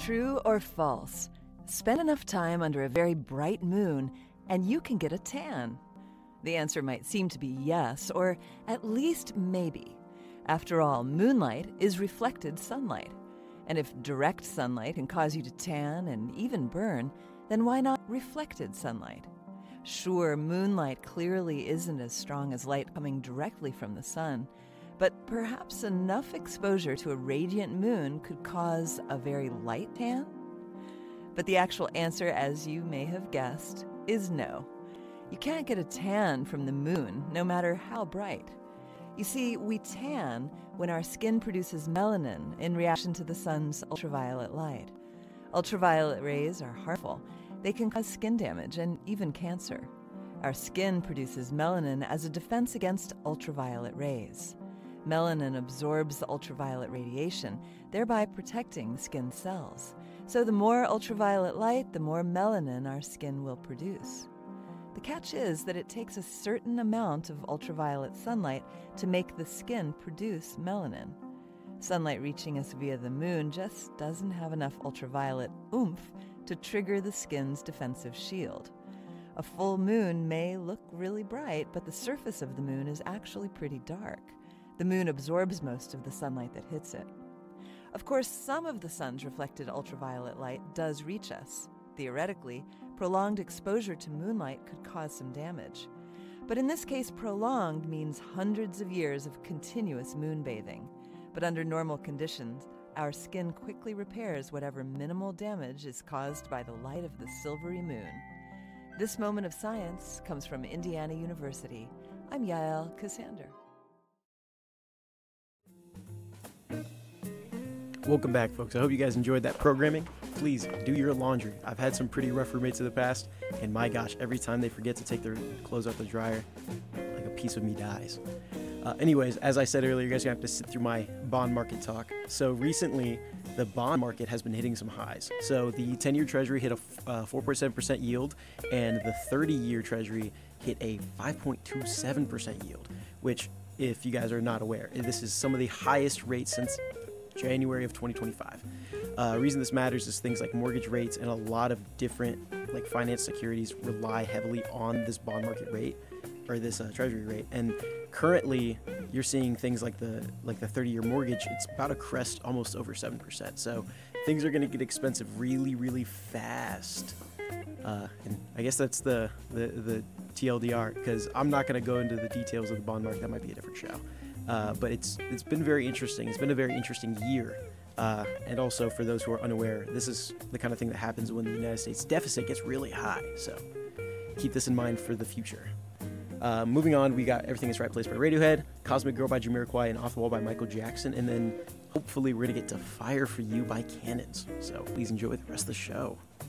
True or false? Spend enough time under a very bright moon and you can get a tan. The answer might seem to be yes, or at least maybe. After all, moonlight is reflected sunlight. And if direct sunlight can cause you to tan and even burn, then why not reflected sunlight? Sure, moonlight clearly isn't as strong as light coming directly from the sun, but perhaps enough exposure to a radiant moon could cause a very light tan? But the actual answer, as you may have guessed, is no. You can't get a tan from the moon, no matter how bright. You see, we tan when our skin produces melanin in reaction to the sun's ultraviolet light. Ultraviolet rays are harmful. They can cause skin damage and even cancer. Our skin produces melanin as a defense against ultraviolet rays. Melanin absorbs the ultraviolet radiation, thereby protecting skin cells. So the more ultraviolet light, the more melanin our skin will produce. The catch is that it takes a certain amount of ultraviolet sunlight to make the skin produce melanin. Sunlight reaching us via the moon just doesn't have enough ultraviolet oomph to trigger the skin's defensive shield. A full moon may look really bright, but the surface of the moon is actually pretty dark. The moon absorbs most of the sunlight that hits it. Of course, some of the sun's reflected ultraviolet light does reach us. Theoretically, prolonged exposure to moonlight could cause some damage. But in this case, prolonged means hundreds of years of continuous moonbathing. But under normal conditions, our skin quickly repairs whatever minimal damage is caused by the light of the silvery moon. This moment of science comes from Indiana University. I'm Yael Cassander. Welcome back, folks. I hope you guys enjoyed that programming. Please do your laundry. I've had some pretty rough roommates in the past, and my gosh, every time they forget to take their clothes out the dryer, like a piece of me dies. Anyways, as I said earlier, you guys are going to have to sit through my bond market talk. So recently, the bond market has been hitting some highs. So the 10-year Treasury hit a 4.7% yield, and the 30-year Treasury hit a 5.27% yield, which, if you guys are not aware, this is some of the highest rates since January of 2025. Reason this matters is things like mortgage rates and a lot of different like finance securities rely heavily on this bond market rate or this Treasury rate. And currently, you're seeing things like the 30-year mortgage. It's about to crest almost over 7%. So things are going to get expensive really, really fast. And I guess that's the TLDR, because I'm not going to go into the details of the bond market. That might be a different show. But it's been very interesting. It's been a very interesting year. And also, for those who are unaware, this is the kind of thing that happens when the United States deficit gets really high. So keep this in mind for the future. Moving on, we got Everything is Right Place by Radiohead, Cosmic Girl by Jamiroquai, and Off the Wall by Michael Jackson. And then hopefully we're going to get to Fire for You by Cannons. So please enjoy the rest of the show.